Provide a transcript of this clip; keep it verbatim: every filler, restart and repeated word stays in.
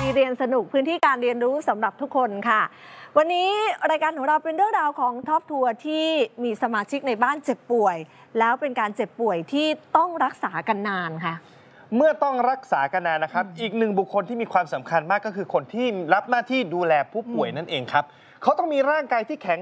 เรียนสนุกพื้นที่การเรียนรู้สำหรับทุกคนค่ะวันนี้รายการของเราเป็นเรื่องราวของท็อปทัวร์ที่มีสมาชิกในบ้านเจ็บป่วยแล้วเป็นการเจ็บป่วยที่ต้องรักษากันนานค่ะเมื่อต้องรักษากันนานนะครับ อ, อีกหนึ่งบุคคลที่มีความสำคัญมากก็คือคนที่รับหน้าที่ดูแลผู้ป่วยนั่นเองครับเขาต้องมีร่างกายที่แข็ง